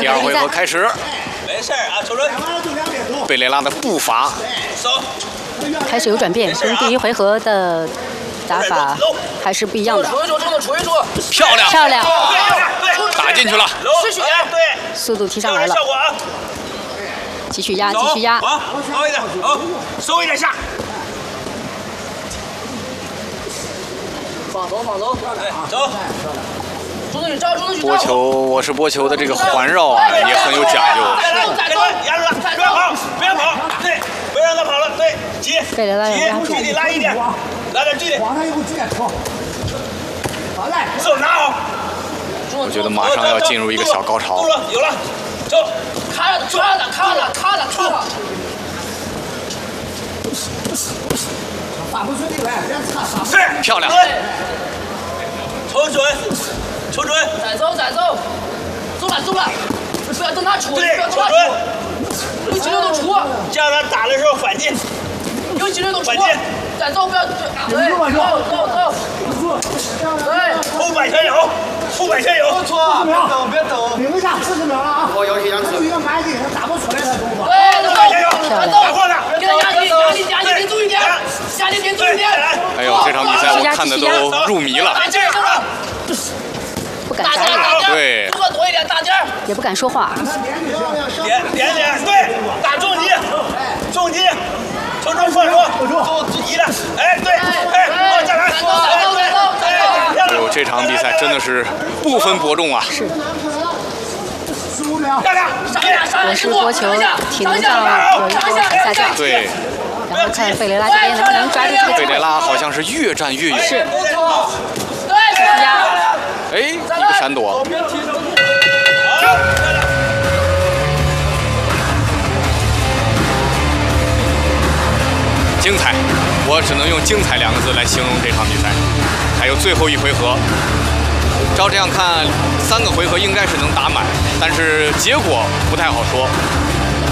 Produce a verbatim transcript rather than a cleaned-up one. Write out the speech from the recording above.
第二回合开始。 没事啊，瞅准。 贝雷拉的步伐开始有转变，跟第一回合的打法还是不一样的。 漂亮， 漂亮， 打进去了。 失血，对， 速度提上来了。 效果啊！ 继续压，继续压。 好，高一点，好，收一点下。 放走，放走， 对，走。 波球，我是波球的这个环绕啊，也很有讲究。 再走，压住了，不要跑，不要跑，对，不要让他跑了，对，急， 贝雷拉要压住， 距离拉一点，拉点距离。 往上一步直接跳。好嘞， 手拿好。 我觉得马上要进入一个小高潮。 有了，走， 卡着，卡着，卡着，卡着，卡着。发不出力来，别擦，发不出。 漂亮。 瞅准，瞅准。 再走，再走。走了，走了。不要等他出，不对， 要等他瞅准。 出。有机会就出。 这样他打的时候反进。 有机会就出。 反进。 再走，不要。对，走走走。对。 后摆全有，后摆全有。 不错， 别抖，别抖。 停一下，四十秒了啊！ 我要去压制。 一个慢劲，他打不出来他动作。 对，后摆全有。打过他。 给他压力，压力，压力，点足一点，压力点足一点。 哎呦，这场比赛我看的都入迷了。 不敢眨眼， 对， 动作多一点，大点儿， 也不敢说话。 点点点，对，打重击，重击，瞅准放手，走一的，哎对，哎，再来， 哎呦，这场比赛真的是不分伯仲啊！ 是。 漂亮， 我是波球体能上有一波下降。 对。 然后看贝雷拉这边能不能抓住这个。 贝雷拉好像是越战越勇。 是。 对， 压。 哎，一个闪躲。精彩，我只能用精彩两个字来形容这场比赛。还有最后一回合，照这样看，三个回合应该是能打满，但是结果不太好说。